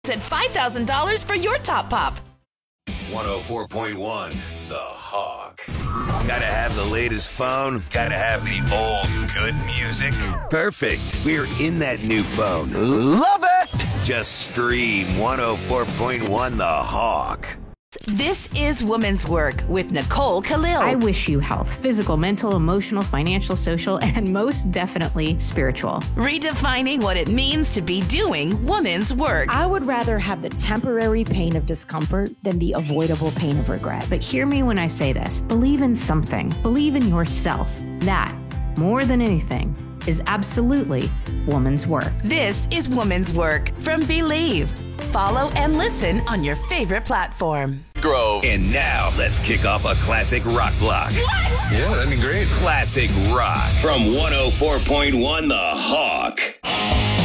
at $5,000 for your top pop. 104.1 The Hawk. Gotta have the latest phone. Gotta have the old good music. Perfect. We're in that new phone. Love it! Just stream 104.1 The Hawk. This is Woman's Work with Nicole Khalil. I wish you health, physical, mental, emotional, financial, social, and most definitely spiritual. Redefining what it means to be doing woman's work. I would rather have the temporary pain of discomfort than the avoidable pain of regret. But hear me when I say this. Believe in something. Believe in yourself. That, more than anything, is absolutely woman's work. This is Woman's Work from Believe. Follow and listen on your favorite platform. Grove. And now let's kick off a classic rock block. What? Yeah, that'd be great. Classic rock from 104.1 The Hawk.